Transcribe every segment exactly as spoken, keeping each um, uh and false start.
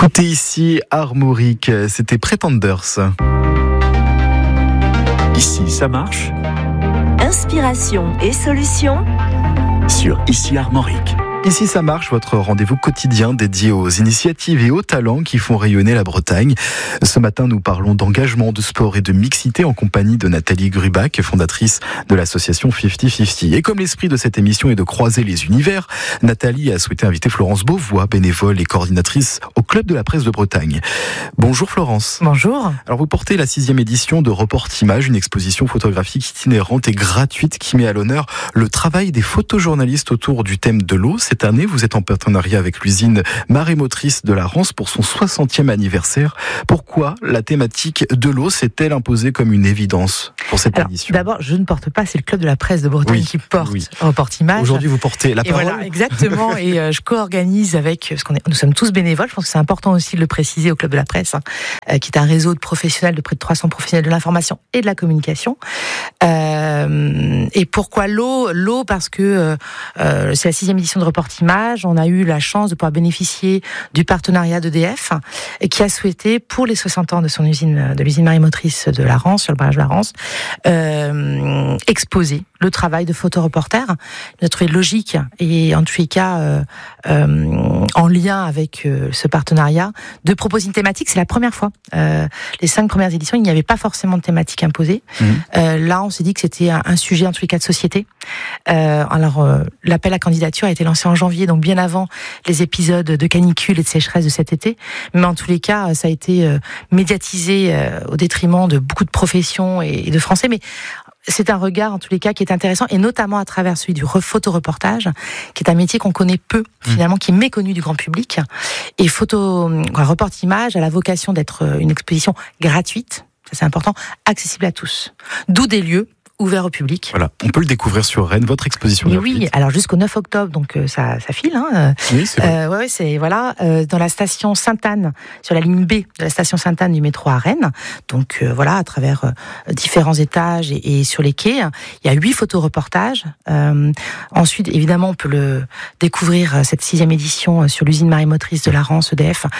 Écoutez ici Armorique, c'était Pretenders. Ici ça marche. Inspiration et solutions Sur Ici Armorique. Ici ça marche, votre rendez-vous quotidien dédié aux initiatives et aux talents qui font rayonner la Bretagne. Ce matin, nous parlons d'engagement, de sport et de mixité en compagnie de Nathalie Grubach, fondatrice de l'association cinquante cinquante. Et comme l'esprit de cette émission est de croiser les univers, Nathalie a souhaité inviter Florence Beauvois, bénévole et coordinatrice au Club de la Presse de Bretagne. Bonjour Florence. Bonjour. Alors vous portez la sixième édition de Reportimage, une exposition photographique itinérante et gratuite qui met à l'honneur le travail des photojournalistes autour du thème de l'eau. Cette année, vous êtes en partenariat avec l'usine marémotrice de la Rance pour son soixantième anniversaire. Pourquoi la thématique de l'eau s'est-elle imposée comme une évidence pour cette Alors, édition ? D'abord, je ne porte pas, c'est le Club de la Presse de Bretagne Oui, qui porte oui. Reportimage. Aujourd'hui, vous portez la Et parole. voilà, exactement. Et euh, je co-organise avec, parce qu'on est, nous sommes tous bénévoles. Je pense que c'est important aussi de le préciser au Club de la Presse, hein, euh, qui est un réseau de professionnels, de près de trois cents professionnels de l'information et de la communication. Euh, et pourquoi l'eau ? L'eau parce que euh, c'est la sixième édition de Reportimage. On a eu la chance de pouvoir bénéficier du partenariat d'E D F, et qui a souhaité, pour les soixante ans de son usine, de l'usine marémotrice de la Rance, sur le barrage de la Rance, euh, exposer le travail de photoreporter. On a trouvé logique, et en tous les cas, euh, euh, en lien avec euh, ce partenariat, de proposer une thématique. C'est la première fois. Euh, les cinq premières éditions, il n'y avait pas forcément de thématique imposée. Mmh. Euh, là, on s'est dit que c'était un, un sujet, en tous les cas, de société. Euh, alors, euh, l'appel à candidature a été lancé en janvier, donc bien avant les épisodes de canicule et de sécheresse de cet été. Mais en tous les cas, ça a été euh, médiatisé euh, au détriment de beaucoup de professions et, et de Français. Mais c'est un regard, en tous les cas, qui est intéressant, et notamment à travers celui du photoreportage, qui est un métier qu'on connaît peu, finalement, qui est méconnu du grand public. Et photo, quoi, Reportimage a la vocation d'être une exposition gratuite, ça c'est important, accessible à tous. D'où des lieux ouvert au public. Voilà, on peut le découvrir sur Rennes, votre exposition. Mais oui, alors jusqu'au neuf octobre, donc euh, ça, ça file. Hein. Oui, c'est vrai. Euh, ouais, ouais, c'est voilà, euh, dans la station Sainte-Anne, sur la ligne B de la station Sainte-Anne du métro à Rennes. Donc euh, voilà, à travers euh, différents étages et, et sur les quais, il y a huit photoreportages. Euh, ensuite, évidemment, on peut le découvrir cette sixième édition sur l'usine marémotrice de la Rance, E D F,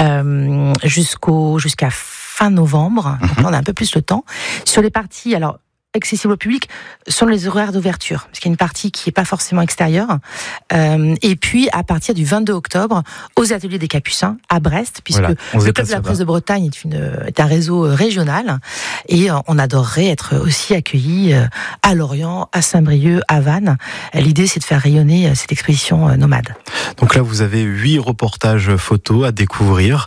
euh, jusqu'au jusqu'à fin novembre. Donc là, on a un peu plus le temps. Sur les parties, alors accessible au public sont les horaires d'ouverture, parce qu'il y a une partie qui n'est pas forcément extérieure. Euh, et puis, à partir du vingt-deux octobre, aux ateliers des Capucins, à Brest, puisque voilà, le Club de la Presse de Bretagne est, une, est un réseau régional, et on adorerait être aussi accueillis à Lorient, à Saint-Brieuc, à Vannes. L'idée, c'est de faire rayonner cette exposition nomade. Donc là, vous avez huit reportages photos à découvrir.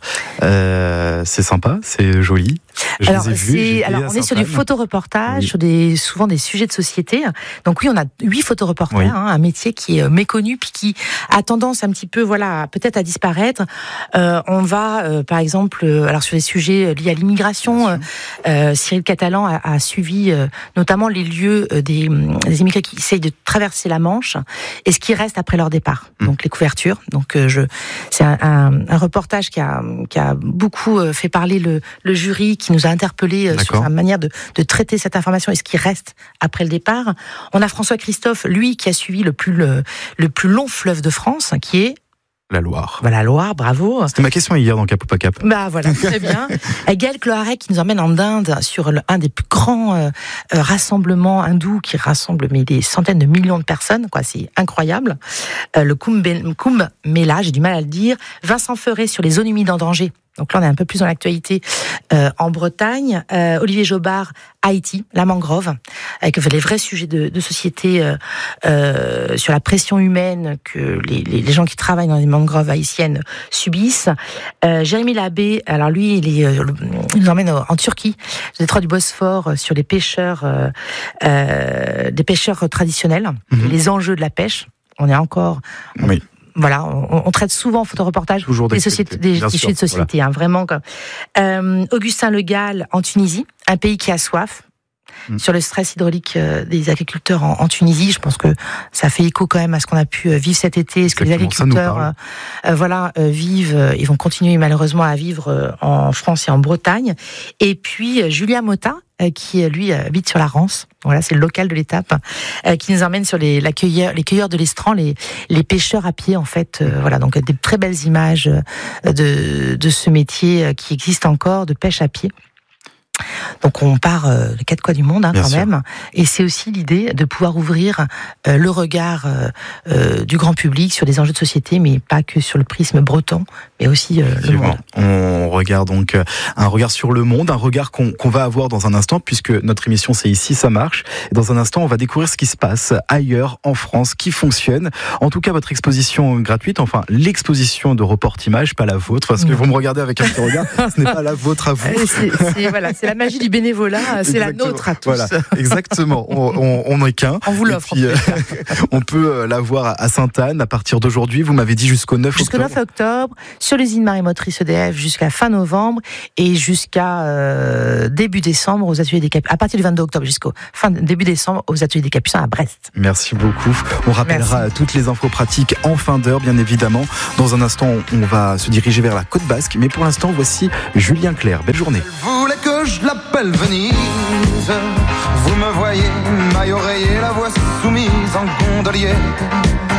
Euh, c'est sympa, c'est joli. Je alors, les ai vus, alors on est sur du photoreportage, oui. sur des, souvent des sujets de société. Donc oui, on a huit photoreporters, oui. hein, un métier qui est méconnu, puis qui a tendance un petit peu, voilà, peut-être à disparaître. Euh, on va, euh, par exemple, euh, alors sur les sujets liés à l'immigration, euh, euh, Cyril Catalan a, a suivi euh, notamment les lieux euh, des, des immigrés qui essayent de traverser la Manche et ce qui reste après leur départ. Mmh. Donc les couvertures. Donc euh, je, c'est un, un, un reportage qui a, qui a beaucoup euh, fait parler le, le jury, qui nous a interpellés euh, sur sa manière de, de traiter cette information et ce qui reste après le départ. On a François Christophe, lui, qui a suivi le plus, le, le plus long fleuve de France, qui est la Loire. Voilà, Loire, bravo. C'était ma question hier dans Cap ou pas Cap. Bah voilà, très bien. Gaël Cloarec qui nous emmène en Inde sur le, un des plus grands euh, rassemblements hindous qui rassemble mais des centaines de millions de personnes, quoi, c'est incroyable. Euh, le Kumbh, Kumbh Mela, j'ai du mal à le dire. Vincent Ferré sur les zones humides en danger. Donc là, on est un peu plus dans l'actualité euh, en Bretagne. Euh, Olivier Jobard, Haïti, la mangrove, avec les vrais sujets de, de société euh, euh, sur la pression humaine que les, les, les gens qui travaillent dans les mangroves haïtiennes subissent. Euh, Jérémy Labbé, alors lui, il, est, euh, il nous emmène en Turquie, le détroit du Bosphore, sur les pêcheurs, euh, euh, des pêcheurs traditionnels, mmh. et les enjeux de la pêche. On est encore... Oui. Voilà, on, on traite souvent en photoreportage des sociétés, des sujets de société, voilà. hein, vraiment. Comme. Euh, Augustin Le Gall en Tunisie, un pays qui a soif. mmh. sur le stress hydraulique des agriculteurs en, en Tunisie. Je pense que ça fait écho quand même à ce qu'on a pu vivre cet été, ce que les agriculteurs euh, euh, voilà, euh, vivent, euh, ils vont continuer malheureusement à vivre euh, en France et en Bretagne. Et puis euh, Julien Motta, euh, qui lui habite sur la Rance, voilà, c'est le local de l'étape, euh, qui nous emmène sur les, la cueilleur, les cueilleurs de l'estran, les, les pêcheurs à pied en fait. Euh, voilà, donc des très belles images de, de ce métier qui existe encore, de pêche à pied. Donc on part euh, les quatre coins du monde hein, quand sûr. même, et c'est aussi l'idée de pouvoir ouvrir euh, le regard euh, euh, du grand public sur des enjeux de société, mais pas que sur le prisme breton, mais aussi euh, le monde. On regarde donc euh, un regard sur le monde, un regard qu'on, qu'on va avoir dans un instant, puisque notre émission c'est Ici ça marche. Et dans un instant, on va découvrir ce qui se passe ailleurs en France, qui fonctionne. En tout cas, votre exposition gratuite, enfin l'exposition de Report Image, pas la vôtre, parce que vous me regardez avec un petit regard, ce n'est pas la vôtre à vous. C'est, c'est, voilà, c'est la magie du bénévolat, c'est exactement. La nôtre à tous. Voilà, exactement. On n'en est qu'un. On vous l'offre. Et puis, euh, on peut la voir à Sainte-Anne à partir d'aujourd'hui. Vous m'avez dit jusqu'au neuf jusqu'au octobre. Jusqu'au neuf octobre, sur l'usine marémotrice E D F jusqu'à fin novembre et jusqu'à euh, début décembre aux ateliers des Capucins. À partir du vingt-deux octobre jusqu'au fin début décembre aux ateliers des Capucins à Brest. Merci beaucoup. On rappellera Merci. toutes les infos pratiques en fin d'heure, bien évidemment. Dans un instant, on va se diriger vers la Côte Basque. Mais pour l'instant, voici Julien Clerc. Belle journée. Elle voulait que je l'appelle Venise. Vous me voyez, maille oreiller, la voix soumise en gondolier.